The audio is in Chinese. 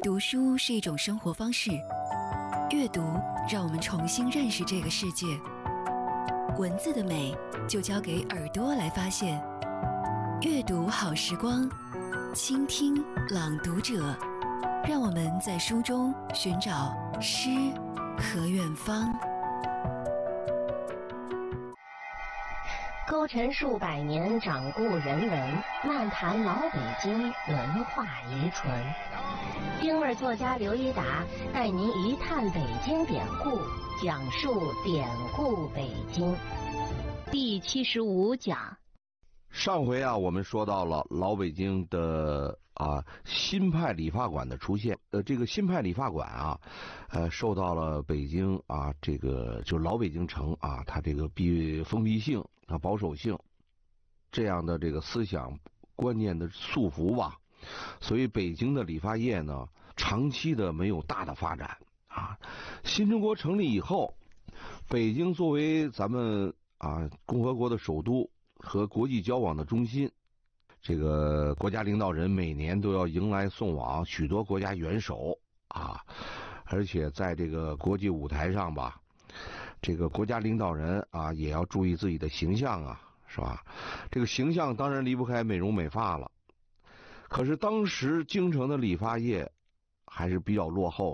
读书是一种生活方式，阅读让我们重新认识这个世界。文字的美就交给耳朵来发现。阅读好时光，倾听朗读者，让我们在书中寻找诗和远方。 勾陈数百年掌故人文，漫谈老北京文化遗存。京味作家刘一达带您一探北京典故，讲述典故北京。第75讲。 上回我们说到了老北京的新派理发馆的出现。这个新派理发馆受到了北京这个就老北京城它这个封闭性保守性这样的这个思想观念的束缚吧，所以北京的理发业呢长期的没有大的发展新中国成立以后，北京作为咱们共和国的首都和国际交往的中心，这个国家领导人每年都要迎来送往许多国家元首而且在这个国际舞台上吧，这个国家领导人也要注意自己的形象是吧？这个形象当然离不开美容美发了。可是当时京城的理发业还是比较落后。